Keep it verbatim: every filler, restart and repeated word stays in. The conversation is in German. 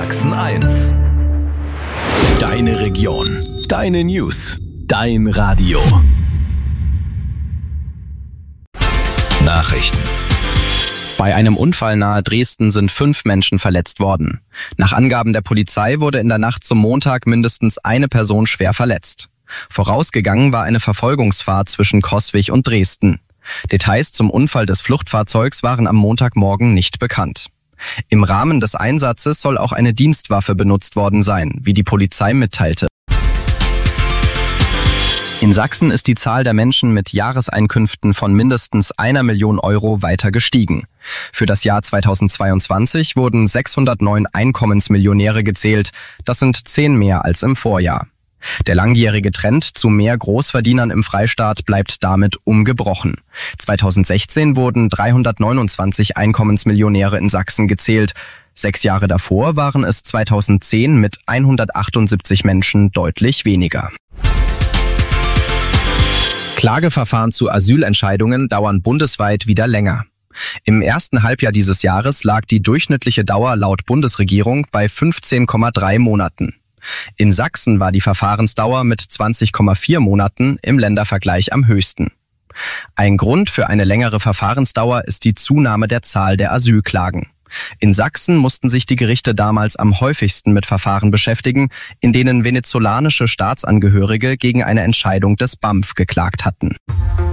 Sachsen eins. Deine Region, deine News, dein Radio. Nachrichten. Bei einem Unfall nahe Dresden sind fünf Menschen verletzt worden. Nach Angaben der Polizei wurde in der Nacht zum Montag mindestens eine Person schwer verletzt. Vorausgegangen war eine Verfolgungsfahrt zwischen Coswig und Dresden. Details zum Unfall des Fluchtfahrzeugs waren am Montagmorgen nicht bekannt. Im Rahmen des Einsatzes soll auch eine Dienstwaffe benutzt worden sein, wie die Polizei mitteilte. In Sachsen ist die Zahl der Menschen mit Jahreseinkünften von mindestens einer Million Euro weiter gestiegen. Für das Jahr zweitausendzweiundzwanzig wurden sechshundertneun Einkommensmillionäre gezählt. Das sind zehn mehr als im Vorjahr. Der langjährige Trend zu mehr Großverdienern im Freistaat bleibt damit ungebrochen. zweitausendsechzehn wurden dreihundertneunundzwanzig Einkommensmillionäre in Sachsen gezählt. Sechs Jahre davor waren es zweitausendzehn mit hundertachtundsiebzig Menschen deutlich weniger. Klageverfahren zu Asylentscheidungen dauern bundesweit wieder länger. Im ersten Halbjahr dieses Jahres lag die durchschnittliche Dauer laut Bundesregierung bei fünfzehn Komma drei Monaten. In Sachsen war die Verfahrensdauer mit zwanzig Komma vier Monaten im Ländervergleich am höchsten. Ein Grund für eine längere Verfahrensdauer ist die Zunahme der Zahl der Asylklagen. In Sachsen mussten sich die Gerichte damals am häufigsten mit Verfahren beschäftigen, in denen venezolanische Staatsangehörige gegen eine Entscheidung des B A M F geklagt hatten.